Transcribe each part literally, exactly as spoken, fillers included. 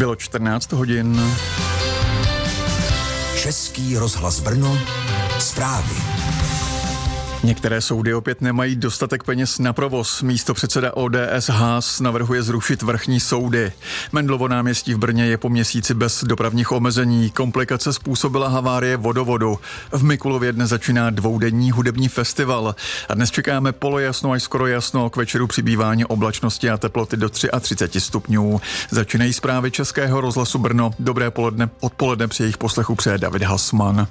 Bylo čtrnáct hodin. Český rozhlas Brno, zprávy. Některé soudy opět nemají dostatek peněz na provoz. Místopředseda O D S Haas navrhuje zrušit vrchní soudy. Mendlovo náměstí v Brně je po měsíci bez dopravních omezení. Komplikace způsobila havárie vodovodu. V Mikulově dnes začíná dvoudenní hudební festival. A dnes čekáme polojasno až skoro jasno, k večeru přibývání oblačnosti a teploty do třicet tři stupňů. Začínají zprávy Českého rozhlasu Brno. Dobré poledne, odpoledne při jejich poslechu přeje David Hasman.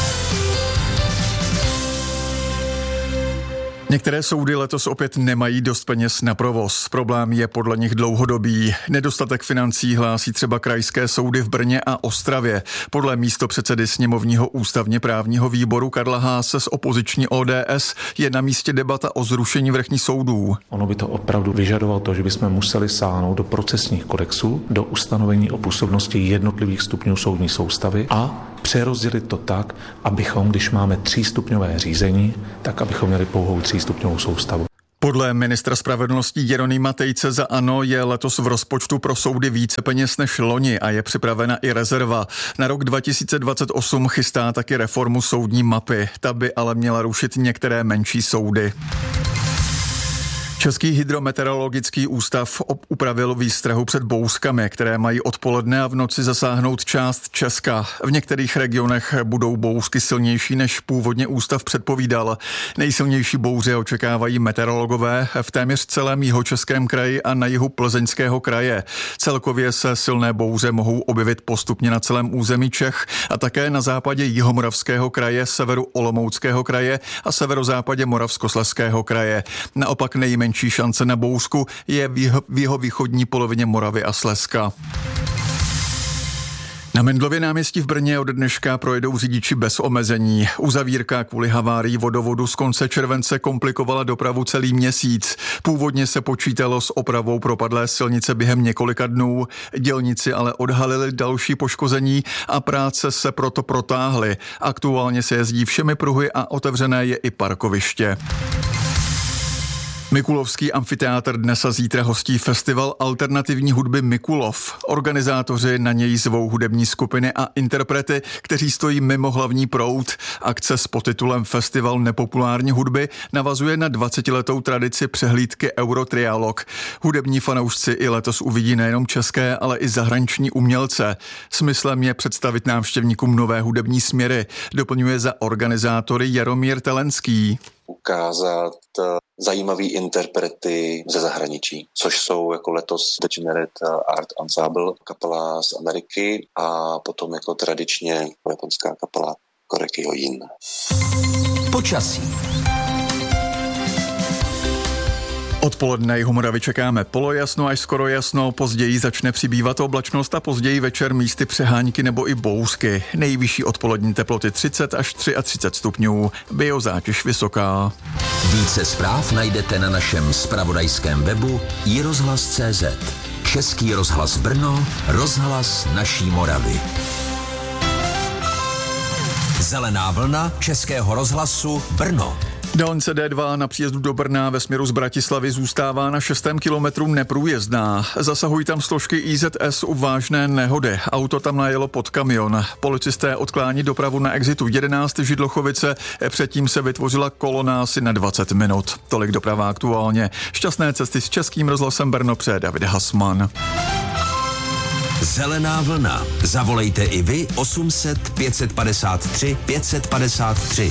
Některé soudy letos opět nemají dost peněz na provoz. Problém je podle nich dlouhodobý. Nedostatek financí hlásí třeba krajské soudy v Brně a Ostravě. Podle místopředsedy sněmovního ústavně právního výboru Karla Haase z opoziční O D S je na místě debata o zrušení vrchních soudů. Ono by to opravdu vyžadovalo to, že bychom museli sáhnout do procesních kodexů, do ustanovení o působnosti jednotlivých stupňů soudní soustavy a přerozdělit to tak, abychom, když máme třístupňové řízení, tak abychom měli pouhou třístupňovou soustavu. Podle ministra spravedlnosti Jeronýma Tejce za ANO je letos v rozpočtu pro soudy více peněz než loni a je připravena i rezerva. Na rok dva tisíce dvacet osm chystá taky reformu soudní mapy. Ta by ale měla rušit některé menší soudy. Český hydrometeorologický ústav upravil výstrahu před bouřkami, které mají odpoledne a v noci zasáhnout část Česka. V některých regionech budou bouřky silnější, než původně ústav předpovídal. Nejsilnější bouře očekávají meteorologové v téměř celém jihočeském kraji a na jihu Plzeňského kraje. Celkově se silné bouře mohou objevit postupně na celém území Čech a také na západě Jihomoravského kraje, severu Olomouckého kraje a severozápadě Moravskoslezského kraje. Naopak nejmenší Menší šance na bouřku je v jeho, v jeho východní polovině Moravy a Slezska. Na Mendlově náměstí v Brně od dneška projedou řidiči bez omezení. Uzavírka kvůli havárii vodovodu z konce července komplikovala dopravu celý měsíc. Původně se počítalo s opravou propadlé silnice během několika dnů. Dělníci ale odhalili další poškození a práce se proto protáhly. Aktuálně se jezdí všemi pruhy a otevřené je i parkoviště. Mikulovský amfiteátr dnes a zítra hostí festival alternativní hudby Mikulov. Organizátoři na něj zvou hudební skupiny a interprety, kteří stojí mimo hlavní proud. Akce s podtitulem Festival nepopulární hudby navazuje na dvacetiletou tradici přehlídky Eurotrialog. Hudební fanoušci i letos uvidí nejenom české, ale i zahraniční umělce. Smyslem je představit návštěvníkům nové hudební směry, doplňuje za organizátory Jaromír Telenský. Ukázat zajímavý interprety ze zahraničí, což jsou jako letos Degenerate Art Ensemble, kapela z Ameriky a potom jako tradičně japonská kapela Korekiho Jin. Počasí. Odpoledne Jihomoravy čekáme polojasno až skoro jasno, později začne přibývat oblačnost a později večer místy přehánky nebo i bouřky. Nejvyšší odpolední teploty třicet až třicet tři stupňů, biozátěž vysoká. Více zpráv najdete na našem zpravodajském webu i rozhlas tečka cé zet. Český rozhlas Brno, rozhlas naší Moravy. Zelená vlna Českého rozhlasu Brno. Dálnice D dva na příjezdu do Brna ve směru z Bratislavy zůstává na šestém kilometru neprůjezdná. Zasahují tam složky I Z S u vážné nehody. Auto tam najelo pod kamion. Policisté odklání dopravu na exitu jedenáct Židlochovice. Předtím se vytvořila kolona asi na dvacet minut. Tolik doprava aktuálně. Šťastné cesty s Českým rozhlasem Brno přeje David Hasman. Zelená vlna. Zavolejte i vy osm set pět padesát tři pět padesát tři.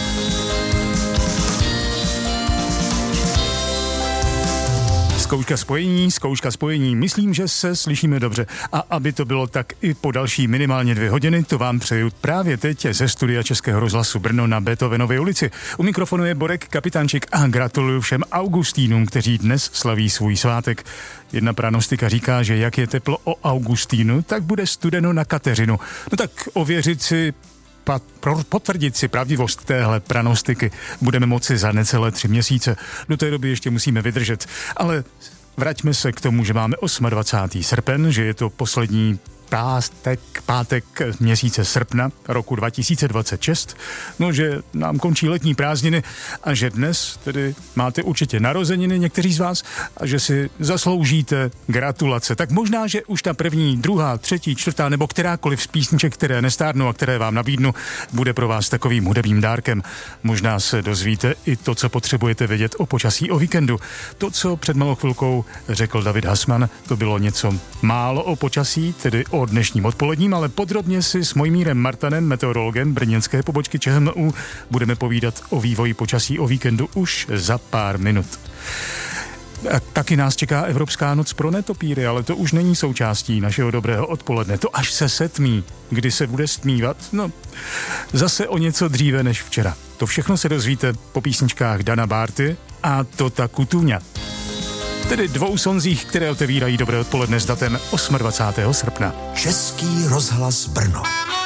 Zkouška spojení, zkouška spojení. Myslím, že se slyšíme dobře. A aby to bylo tak i po další minimálně dvě hodiny, to vám přeju právě teď ze studia Českého rozhlasu Brno na Beethovenově ulici. U mikrofonu je Borek Kapitánček a gratuluju všem Augustínům, kteří dnes slaví svůj svátek. Jedna pranostika říká, že jak je teplo o Augustínu, tak bude studeno na Kateřinu. No tak ověřit si pat, potvrdit si pravdivost téhle pranostiky budeme moci za necelé tři měsíce. Do té doby ještě musíme vydržet. Ale vraťme se k tomu, že máme dvacátého osmého srpen, že je to poslední pátek, pátek měsíce srpna roku dva tisíce dvacet šest, no, že nám končí letní prázdniny a že dnes tedy máte určitě narozeniny někteří z vás a že si zasloužíte gratulace. Tak možná, že už ta první, druhá, třetí, čtvrtá nebo kterákoliv z písniček, které nestárnou a které vám nabídnu, bude pro vás takovým hudebním dárkem. Možná se dozvíte i to, co potřebujete vědět o počasí o víkendu. To, co před malou chvilkou řekl David Hasman, to bylo něco málo o počasí, tedy o dnešním odpoledním, ale podrobně si s Mojmírem Martanem, meteorologem brněnské pobočky ČHMÚ, budeme povídat o vývoji počasí o víkendu už za pár minut. A taky nás čeká Evropská noc pro netopíry, ale to už není součástí našeho dobrého odpoledne. To až se setmí. Kdy se bude stmívat? No, zase o něco dříve než včera. To všechno se dozvíte po písničkách Dana Bárty a Tota Cutugna. Tedy dvou sonzích, které otevírají dobré odpoledne s datem dvacátého osmého srpna. Český rozhlas Brno.